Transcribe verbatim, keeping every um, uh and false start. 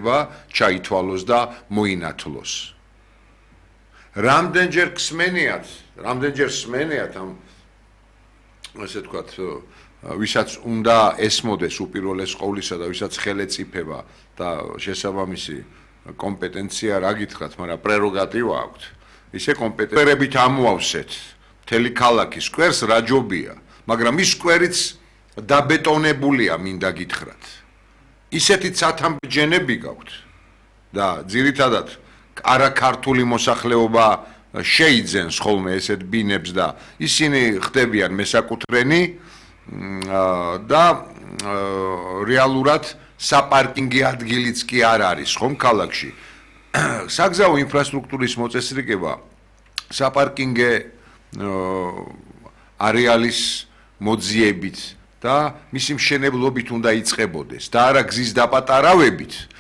უფლება ჩაითვალოს და მოინათლოს. რამდენჯერ ხსმენიათ, რამდენჯერ ხსმენიათ ამ ასე ვთქვათ, ვისაც უნდა ესმოდეს უპირველეს ყოვლისა და ვისაც ხელეწიფება და შესაბამისი კომპეტენცია რა გითხრათ, მაგრამ პრეროგატივა აქვთ. ისე კომპეტენციებით ამოავსეთ მთელი ქალაქის სკვერს რა ჯობია, მაგრამ ის სკვერიც დაბეტონებულია მინდა გითხრათ. ისეთი ცათამბჯენები გაქვთ და ძირითადად არაქართული მოსახლეობა შეიძენს ხოლმე ესეთ ბინებს და ისინი ხდებიან მესაკუთრენი და რეალურად საპარკინგი ადგილიც კი არ არის ხომ ქალაქში. საგზაო ინფრასტრუქტურის მოწესრიგება საპარკინგე არეალის მოძიებით და მისი მშენებლობით უნდა იწყებოდეს და არა გზის დაპატარავებით